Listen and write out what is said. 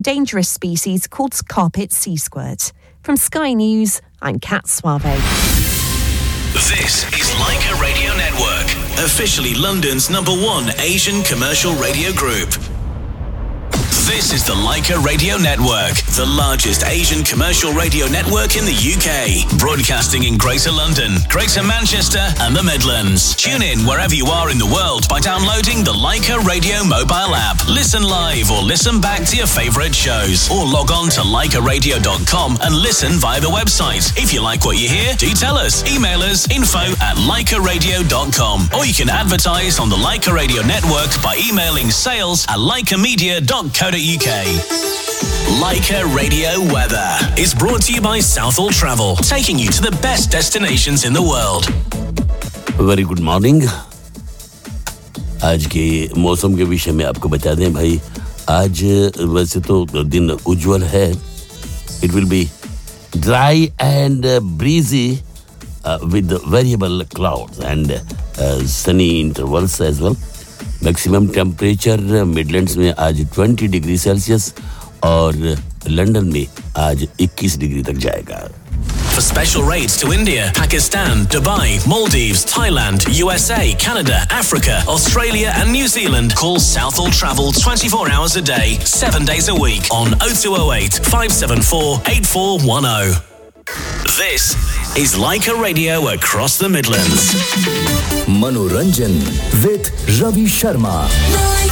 dangerous species called carpet sea squirt. From Sky News, I'm Kat Suave. This is Leica Radio Network, officially London's #1 Asian commercial radio group. This is the Leica Radio Network, the largest Asian commercial radio network in the UK, broadcasting in Greater London, Greater Manchester and the Midlands. Tune in wherever you are in the world by downloading the Leica Radio mobile app. Listen live or listen back to your favourite shows, or log on to leicaradio.com and listen via the website. If you like what you hear, do tell us. Email us info@leicaradio.com, or you can advertise on the Leica Radio Network by emailing sales@leicamedia.co.uk. Leica Radio Weather is brought to you by Southall Travel, taking you to the best destinations in the world. Very good morning. आज के मौसम के विषय में आपको बता दें भाई, आज वैसे तो दिन उज्जवल है. It will be dry and breezy with variable clouds and sunny intervals as well. Maximum temperature Midlands में आज 20 डिग्री सेल्सियस और लंदन में आज 21 डिग्री तक जाएगा. For special rates to India, Pakistan, Dubai, Maldives, Thailand, USA, Canada, Africa, Australia and New Zealand, call Southall Travel 24 hours a day, 7 days a week on 0208 574 8410. This is Leica Radio across the Midlands. Manoranjan with Ravi Sharma.